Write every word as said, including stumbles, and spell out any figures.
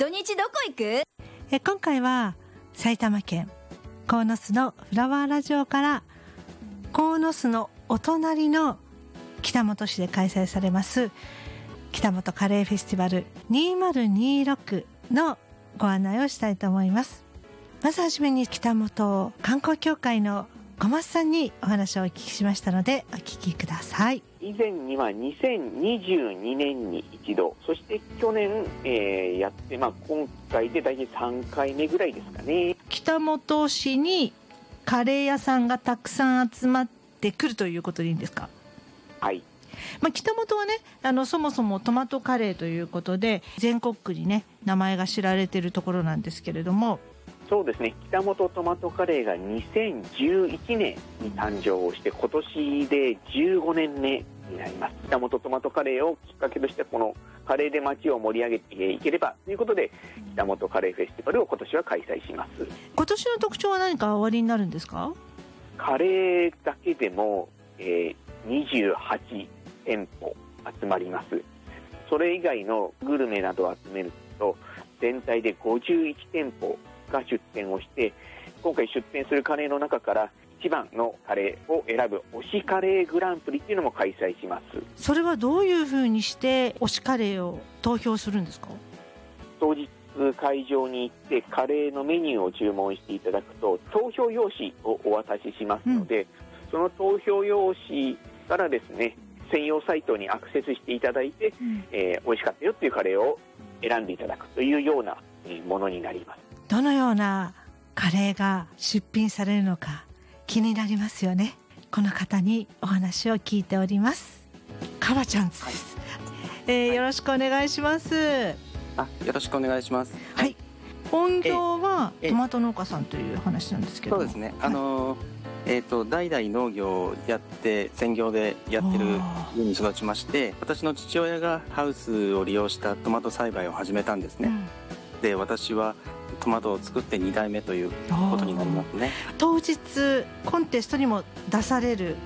土日どこ行く？ え今回は埼玉県鴻巣のフラワーラジオから鴻巣のお隣の北本市で開催されます北本カレーフェスティバルにせんにじゅうろくのご案内をしたいと思います。まずはじめに北本観光協会の小松さんにお話をお聞きしましたのでお聞きください。 以前にはにせんにじゅうにねんに一度、そして去年、えー、やって、まあ、今回で大体さんかいめぐらいですかね。 北本市にカレー屋さんがたくさん集まってくるということでいいんですか？ はい。 まあ、北本はねあのそもそもトマトカレーということで全国区にね名前が知られているところなんですけれども、 そうですね、北本トマトカレーがにせんじゅういちねんに誕生をして今年でじゅうごねんめになります。北本トマトカレーをきっかけとしてこのカレーで街を盛り上げていければということで北本カレーフェスティバルを今年は開催します。 今年の特徴は何かおありになるんですか？ カレーだけでも、えー、にじゅうはちてんぽ集まります。それ以外のグルメなどを集めると全体でごじゅういちてんぽが出店をして、今回出店するカレーの中から一番のカレーを選ぶ推しカレーグランプリっていうのも開催します。 それはどういうふうにして推しカレーを投票するんですか？ 当日会場に行ってカレーのメニューを注文していただくと投票用紙をお渡ししますので、うん、その投票用紙からですね専用サイトにアクセスしていただいて、うん、えー、美味しかったよっていうカレーを選んでいただくというようなものになります。 どのようなカレーが出品されるのか気になりますよね。この方にお話を聞いております。カバちゃんです、はい、えーはい、よろしくお願いします。 あ、よろしくお願いします。 はい、本業はトマト農家さんという話なんですけども、 そうですね、あのーえー、と代々農業をやって専業でやってる家に育ちまして、私の父親がハウスを利用したトマト栽培を始めたんですね、うん、で私はトマトを作ってにだいめということになりますね。 当日コンテストにも出される